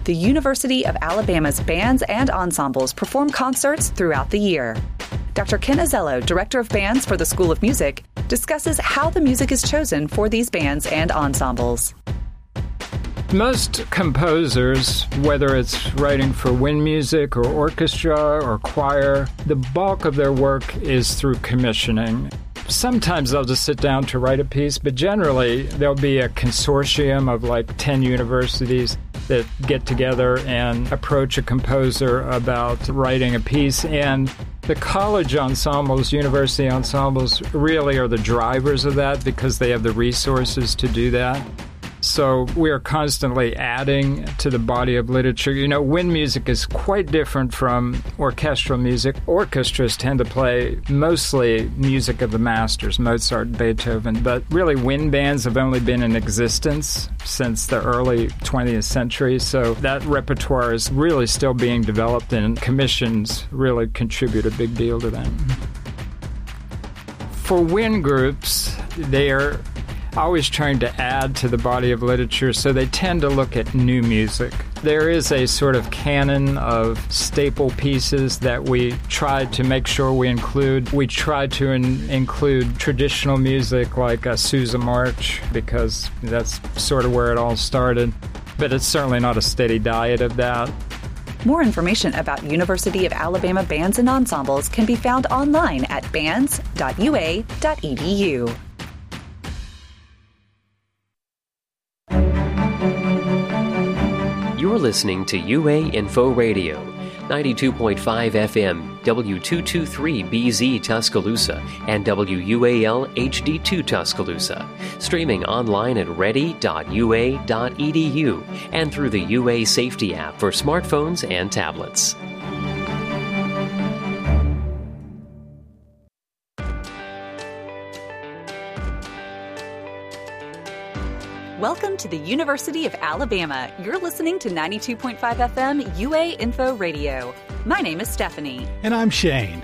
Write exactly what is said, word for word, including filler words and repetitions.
The University of Alabama's bands and ensembles perform concerts throughout the year. Doctor Ken Azello, Director of Bands for the School of Music, discusses how the music is chosen for these bands and ensembles. Most composers, whether it's writing for wind music or orchestra or choir, the bulk of their work is through commissioning. Sometimes they'll just sit down to write a piece, but generally there'll be a consortium of like ten universities that get together and approach a composer about writing a piece. And the college ensembles, university ensembles, really are the drivers of that because they have the resources to do that. So we are constantly adding to the body of literature. You know, wind music is quite different from orchestral music. Orchestras tend to play mostly music of the masters, Mozart, Beethoven, but really wind bands have only been in existence since the early twentieth century, so that repertoire is really still being developed, and commissions really contribute a big deal to that. For wind groups, they are always trying to add to the body of literature, so they tend to look at new music. There is a sort of canon of staple pieces that we try to make sure we include. We try to in- include traditional music like a Sousa March, because that's sort of where it all started, but it's certainly not a steady diet of that. More information about University of Alabama bands and ensembles can be found online at bands dot u a dot e d u. You're listening to U A Info Radio, ninety-two point five F M, W two twenty-three B Z Tuscaloosa, and W U A L H D two Tuscaloosa. Streaming online at ready dot u a dot e d u and through the U A Safety app for smartphones and tablets. Welcome to the University of Alabama. You're listening to ninety-two point five F M U A Info Radio. My name is Stephanie. And I'm Shane.